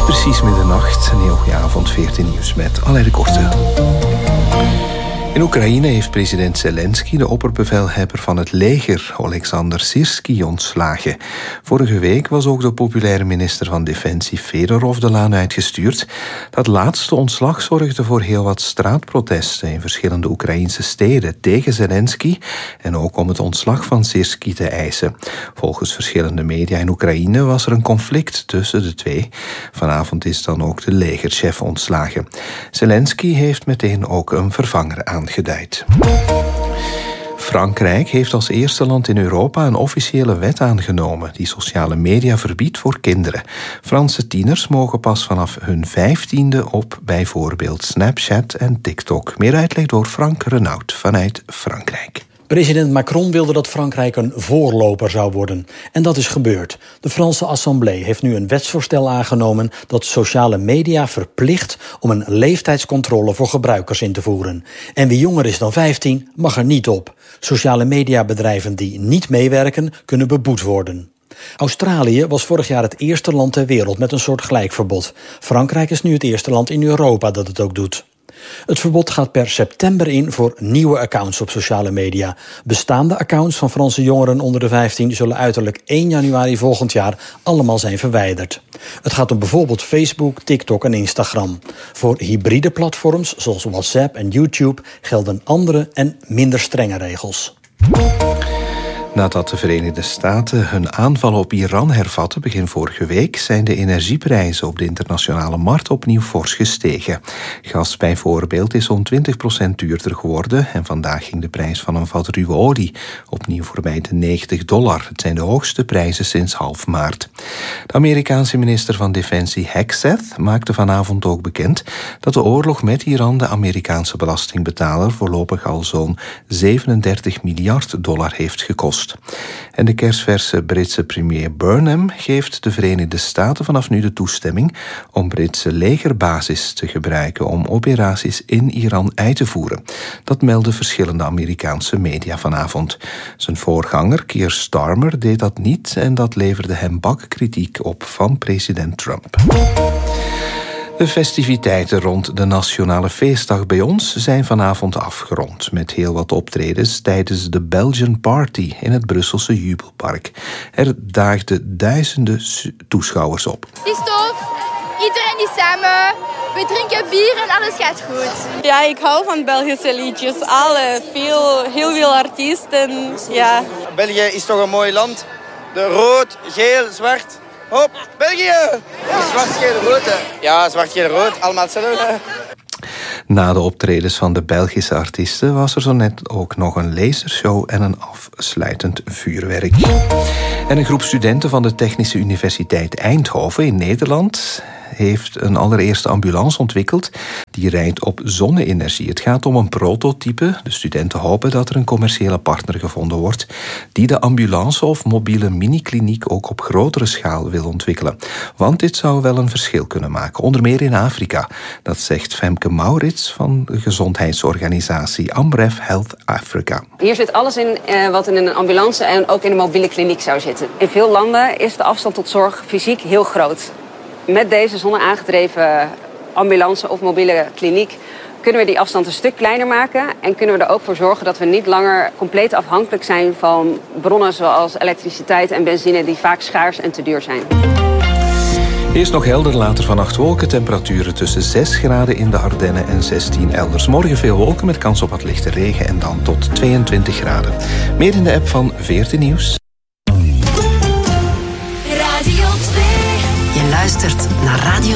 Precies middernacht, een heel goede avond, 14 nieuws met Alain de Korte. In Oekraïne heeft president Zelensky de opperbevelhebber van het leger, Oleksandr Syrskij, ontslagen. Vorige week was ook de populaire minister van Defensie Fedorov de laan uitgestuurd. Dat laatste ontslag zorgde voor heel wat straatprotesten in verschillende Oekraïnse steden tegen Zelensky en ook om het ontslag van Syrskij te eisen. Volgens verschillende media in Oekraïne was er een conflict tussen de twee. Vanavond is dan ook de legerchef ontslagen. Zelensky heeft meteen ook een vervanger aangeduid. Frankrijk heeft als eerste land in Europa een officiële wet aangenomen die sociale media verbiedt voor kinderen. Franse tieners mogen pas vanaf hun 15e op bijvoorbeeld Snapchat en TikTok. Meer uitleg door Frank Renaud vanuit Frankrijk. President Macron wilde dat Frankrijk een voorloper zou worden. En dat is gebeurd. De Franse Assemblée heeft nu een wetsvoorstel aangenomen dat sociale media verplicht om een leeftijdscontrole voor gebruikers in te voeren. En wie jonger is dan 15 mag er niet op. Sociale mediabedrijven die niet meewerken kunnen beboet worden. Australië was vorig jaar het eerste land ter wereld met een soort gelijkverbod. Frankrijk is nu het eerste land in Europa dat het ook doet. Het verbod gaat per september in voor nieuwe accounts op sociale media. Bestaande accounts van Franse jongeren onder de 15 zullen uiterlijk 1 januari volgend jaar allemaal zijn verwijderd. Het gaat om bijvoorbeeld Facebook, TikTok en Instagram. Voor hybride platforms zoals WhatsApp en YouTube gelden andere en minder strenge regels. Nadat de Verenigde Staten hun aanval op Iran hervatten begin vorige week, zijn de energieprijzen op de internationale markt opnieuw fors gestegen. Gas bijvoorbeeld is zo'n 20% duurder geworden en vandaag ging de prijs van een vat ruwe olie opnieuw voorbij de $90. Het zijn de hoogste prijzen sinds half maart. De Amerikaanse minister van Defensie Hegseth maakte vanavond ook bekend dat de oorlog met Iran de Amerikaanse belastingbetaler voorlopig al zo'n $37 miljard heeft gekost. En de kersverse Britse premier Burnham geeft de Verenigde Staten vanaf nu de toestemming om Britse legerbasis te gebruiken om operaties in Iran uit te voeren. Dat melden verschillende Amerikaanse media vanavond. Zijn voorganger Keir Starmer deed dat niet en dat leverde hem bakkritiek op van president Trump. De festiviteiten rond de Nationale Feestdag bij ons zijn vanavond afgerond met heel wat optredens tijdens de Belgian Party in het Brusselse Jubelpark. Er daagden duizenden toeschouwers op. Het is tof, iedereen is samen, we drinken bier en alles gaat goed. Ja, ik hou van Belgische liedjes, heel veel artiesten. Ja. België is toch een mooi land, de rood, geel, zwart. Hop, België! Zwart, geel, rood. Ja, zwart, geel, rood. Allemaal hetzelfde. Na de optredens van de Belgische artiesten was er zo net ook nog een lasershow en een afsluitend vuurwerk. En een groep studenten van de Technische Universiteit Eindhoven in Nederland heeft een allereerste ambulance ontwikkeld die rijdt op zonne-energie. Het gaat om een prototype. De studenten hopen dat er een commerciële partner gevonden wordt die de ambulance of mobiele minikliniek ook op grotere schaal wil ontwikkelen. Want dit zou wel een verschil kunnen maken, onder meer in Afrika. Dat zegt Femke Maurits van de gezondheidsorganisatie Amref Health Africa. Hier zit alles in wat in een ambulance en ook in een mobiele kliniek zou zitten. In veel landen is de afstand tot zorg fysiek heel groot. Met deze zonne-aangedreven ambulance of mobiele kliniek kunnen we die afstand een stuk kleiner maken en kunnen we er ook voor zorgen dat we niet langer compleet afhankelijk zijn van bronnen zoals elektriciteit en benzine die vaak schaars en te duur zijn. Eerst nog helder, later vannacht wolken. Temperaturen tussen 6 graden in de Ardennen en 16 elders. Morgen veel wolken met kans op wat lichte regen en dan tot 22 graden. Meer in de app van 14 Nieuws. Radio 2. Je luistert naar Radio